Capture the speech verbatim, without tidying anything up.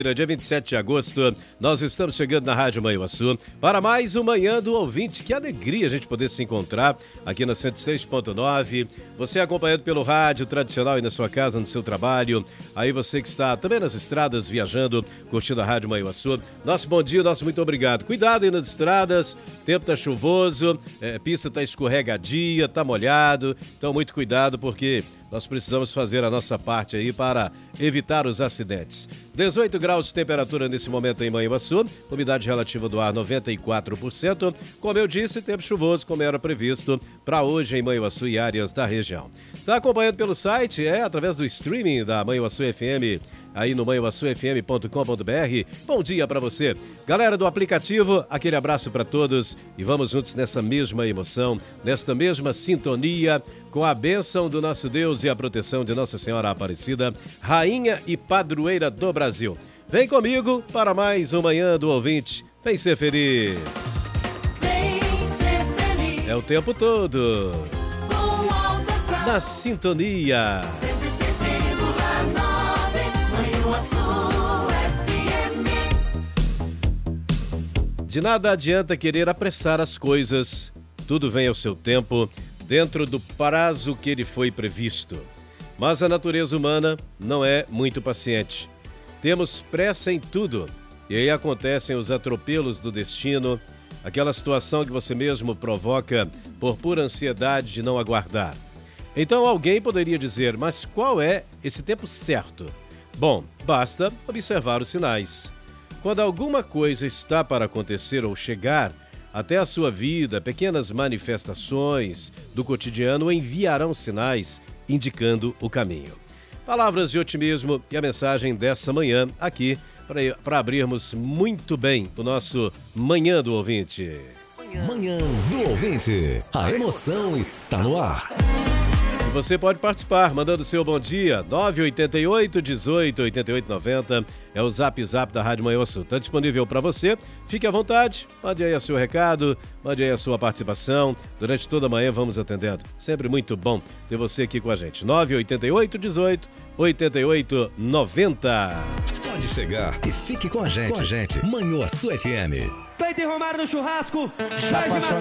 Dia vinte e sete de agosto, nós estamos chegando na Rádio Manhuaçu para mais um Manhã do Ouvinte. Que alegria a gente poder se encontrar aqui na cento e seis ponto nove. Você acompanhando pelo rádio tradicional e na sua casa, no seu trabalho. Aí você que está também nas estradas, viajando, curtindo a Rádio Manhuaçu. Nosso bom dia, nosso muito obrigado. Cuidado aí nas estradas, tempo tá chuvoso, é, pista tá escorregadia, tá molhado. Então muito cuidado porque nós precisamos fazer a nossa parte aí para evitar os acidentes. dezoito graus de temperatura nesse momento em Manhuaçu, umidade relativa do ar noventa e quatro por cento. Como eu disse, tempo chuvoso como era previsto para hoje em Manhuaçu e áreas da região. Está acompanhando pelo site? É através do streaming da Manhuaçu F M, aí no manhuaçu f m ponto com ponto b r. Bom dia para você. Galera do aplicativo, aquele abraço para todos e vamos juntos nessa mesma emoção, nesta mesma sintonia, com a bênção do nosso Deus e a proteção de Nossa Senhora Aparecida, Rainha e Padroeira do Brasil. Vem comigo para mais um Manhã do Ouvinte. Vem ser feliz. Vem ser feliz. É o tempo todo. Com Alto Astral. Na sintonia. cento e seis vírgula nove, Manhuaçu F M. De nada adianta querer apressar as coisas. Tudo vem ao seu tempo, dentro do prazo que ele foi previsto. Mas a natureza humana não é muito paciente. Temos pressa em tudo, e aí acontecem os atropelos do destino, aquela situação que você mesmo provoca por pura ansiedade de não aguardar. Então alguém poderia dizer, mas qual é esse tempo certo? Bom, basta observar os sinais. Quando alguma coisa está para acontecer ou chegar, até a sua vida, pequenas manifestações do cotidiano enviarão sinais indicando o caminho. Palavras de otimismo e a mensagem dessa manhã aqui para abrirmos muito bem o nosso Manhã do Ouvinte. Manhã do Ouvinte. A emoção está no ar. E você pode participar mandando seu bom dia. nove oito oito, dezoito, oitenta e oito, noventa é o zap zap da Rádio Manhuaçu. Está disponível para você. Fique à vontade, mande aí o seu recado, mande aí a sua participação. Durante toda a manhã vamos atendendo. Sempre muito bom ter você aqui com a gente. nove oito oito, dezoito, oitenta e oito, noventa. Pode chegar e fique com a gente. Com a gente. Manhuaçu F M. Cleiton Romário no churrasco. Já Jorge